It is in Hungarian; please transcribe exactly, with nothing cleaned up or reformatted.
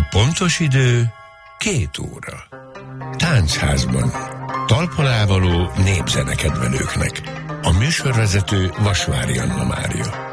pontos idő két óra. Táncházban. Talpon ávaló népzenekedvelőknek. A műsorvezető Vasvári Anna Mária.